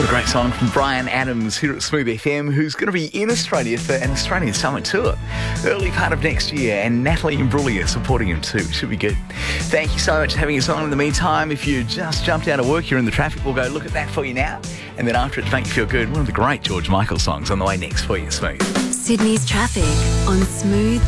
What a great song from Brian Adams here at Smooth FM, who's going to be in Australia for an Australian Summer Tour early part of next year, and Natalie Imbruglia supporting him too. Should be good. Thank you so much for having us on. In the meantime, if you just jumped out of work, you're in the traffic, we'll go look at that for you now. And then after it, to make you feel good, one of the great George Michael songs on the way next for you, Smooth. Sydney's traffic on Smooth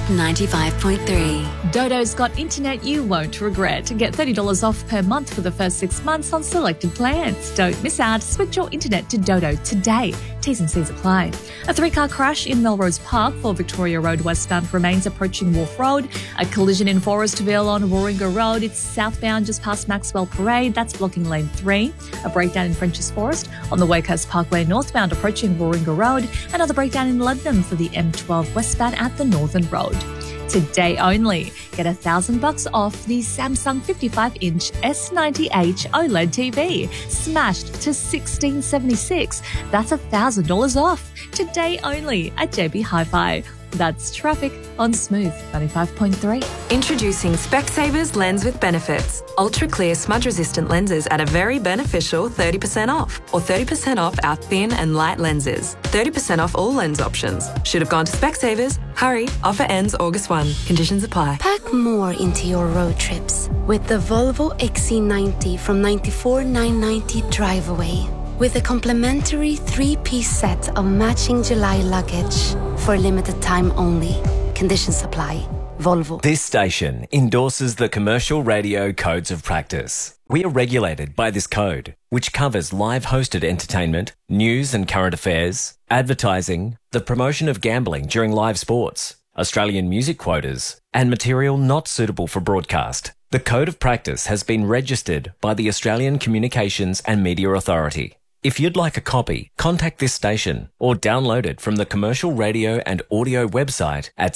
95.3. Dodo's got internet you won't regret. Get $30 off per month for the first 6 months on selected plans. Don't miss out. Switch your internet to Dodo today. T's and C's apply. A 3-car crash in Melrose Park for Victoria Road westbound remains approaching Wharf Road. A collision in Forestville on Warringah Road. It's southbound just past Maxwell Parade. That's blocking lane 3. A breakdown in French's Forest on the Wakehurst Parkway northbound approaching Warringah Road. Another breakdown in Luddenham for the M12 westbound at the Northern Road. Today only, get $1,000 off the Samsung 55-inch S90H OLED TV, smashed to $1,676. That's $1,000 off. Today only at JB Hi-Fi. That's traffic on Smooth 95.3. Introducing Specsavers Lens with Benefits. Ultra clear smudge resistant lenses at a very beneficial 30% off, or 30% off our thin and light lenses. 30% off all lens options. Should have gone to Specsavers. Hurry, offer ends August 1. Conditions apply. Pack more into your road trips with the Volvo XC90 from $94,990 drive away. With a complimentary 3-piece set of matching July luggage for limited time only. Conditions apply. Volvo. This station endorses the Commercial Radio Codes of Practice. We are regulated by this code, which covers live hosted entertainment, news and current affairs, advertising, the promotion of gambling during live sports, Australian music quotas, and material not suitable for broadcast. The Code of Practice has been registered by the Australian Communications and Media Authority. If you'd like a copy, contact this station or download it from the Commercial Radio and Audio website at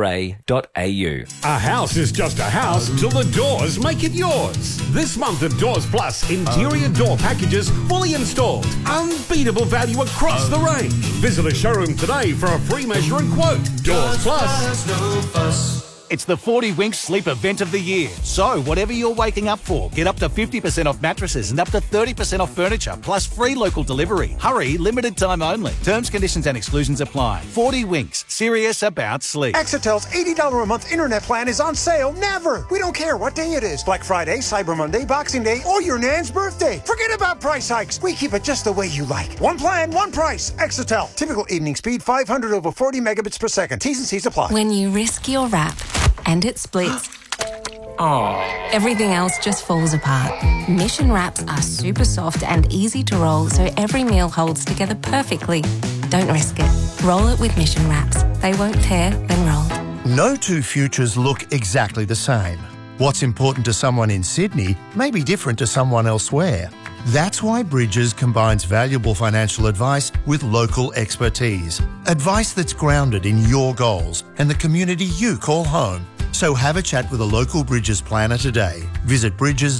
cra.au. A house is just a house till the doors make it yours. This month at Doors Plus, interior door packages fully installed. Unbeatable value across the range. Visit a showroom today for a free measure and quote. Doors Plus. It's the 40 Winks Sleep Event of the year. So, whatever you're waking up for, get up to 50% off mattresses and up to 30% off furniture, plus free local delivery. Hurry, limited time only. Terms, conditions and exclusions apply. 40 Winks, serious about sleep. Exitel's $80 a month internet plan is on sale never. We don't care what day it is. Black Friday, Cyber Monday, Boxing Day, or your nan's birthday. Forget about price hikes. We keep it just the way you like. One plan, one price. Exitel. Typical evening speed, 500 over 40 megabits per second. T's and C's apply. When you risk your wrap and it splits, everything else just falls apart. Mission wraps are super soft and easy to roll, so every meal holds together perfectly. Don't risk it. Roll it with Mission wraps. They won't tear when rolled. No two futures look exactly the same. What's important to someone in Sydney may be different to someone elsewhere. That's why Bridges combines valuable financial advice with local expertise. Advice that's grounded in your goals and the community you call home. So have a chat with a local Bridges planner today. Visit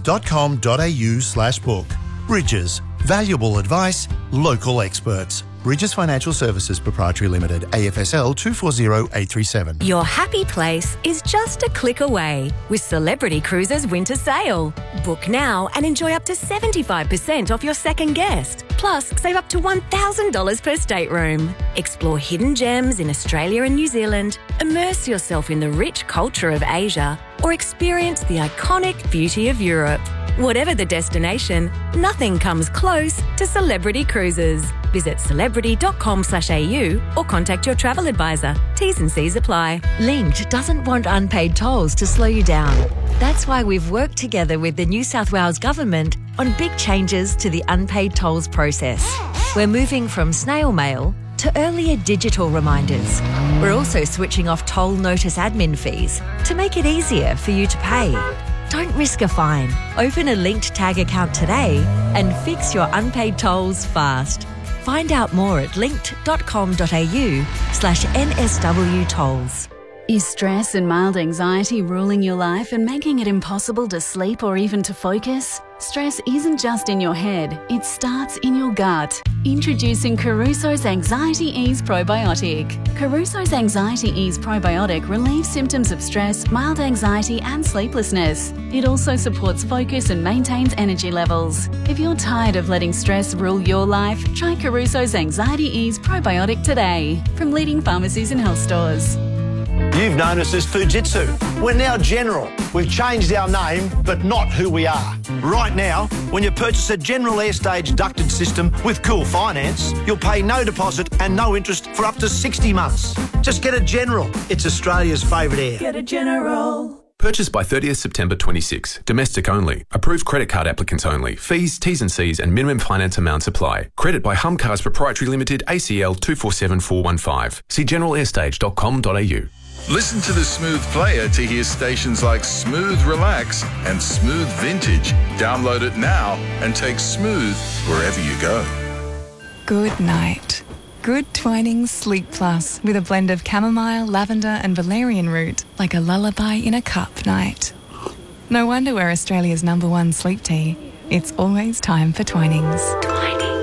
bridges.com.au/book. Bridges. Valuable advice, local experts. Bridges Financial Services Proprietary Limited, AFSL 240837. Your happy place is just a click away with Celebrity Cruises Winter Sale. Book now and enjoy up to 75% off your second guest. Plus, save up to $1,000 per stateroom. Explore hidden gems in Australia and New Zealand, immerse yourself in the rich culture of Asia, or experience the iconic beauty of Europe. Whatever the destination, nothing comes close to Celebrity Cruises. Visit celebrity.com/au or contact your travel advisor. T's and C's apply. Linked doesn't want unpaid tolls to slow you down. That's why we've worked together with the New South Wales Government on big changes to the unpaid tolls process. We're moving from snail mail to earlier digital reminders. We're also switching off toll notice admin fees to make it easier for you to pay. Don't risk a fine. Open a linked tag account today and fix your unpaid tolls fast. Find out more at linked.com.au/NSW tolls. Is stress and mild anxiety ruling your life and making it impossible to sleep or even to focus? Stress isn't just in your head, it starts in your gut. Introducing Caruso's Anxiety Ease Probiotic. Caruso's Anxiety Ease Probiotic relieves symptoms of stress, mild anxiety and sleeplessness. It also supports focus and maintains energy levels. If you're tired of letting stress rule your life, try Caruso's Anxiety Ease Probiotic today from leading pharmacies and health stores. You've known us as Fujitsu. We're now General. We've changed our name, but not who we are. Right now, when you purchase a General Airstage ducted system with Cool Finance, you'll pay no deposit and no interest for up to 60 months. Just get a General. It's Australia's favourite air. Get a General. Purchased by 30th September 26. Domestic only. Approved credit card applicants only. Fees, T's and C's and minimum finance amounts apply. Credit by Humcars Proprietary Limited, ACL 247415. See generalair.com.au. Listen to the Smooth Player to hear stations like Smooth Relax and Smooth Vintage. Download it now and take Smooth wherever you go. Good night. Good Twinings Sleep Plus with a blend of chamomile, lavender and valerian root, like a lullaby in a cup night. No wonder we're Australia's #1 sleep tea. It's always time for Twinings. Twinings.